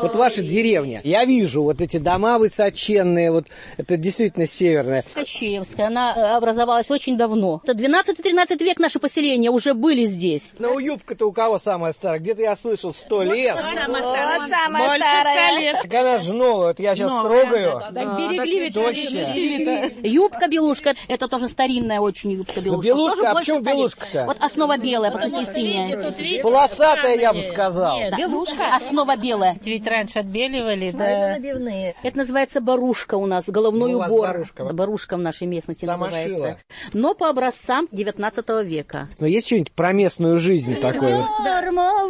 Вот ваша деревня. Я вижу вот эти дома высоченные, вот это действительно северная. Кощеевская, она образовалась очень давно. Это 12-13 век наши поселения уже были здесь. Ну, юбка-то у кого самая старая? Где-то я слышал 100 лет. Вот самая старая. Так она же новая, вот я сейчас трогаю. Так берегли ведь юбка-белушка, это тоже старинная очень юбка-белушка. Белушка, а почему белушка-то? Вот основа белая, посмотрите, синяя. Полосатая, я бы сказал. Да. Белушка, основа белая. Ведь раньше отбеливали, да. Это набивные. Это называется барушка у нас, головной убор. Барушка. Барушка в нашей местности называется. Шила. Но по образцам 19 века. Но есть что-нибудь про местную жизнь такое?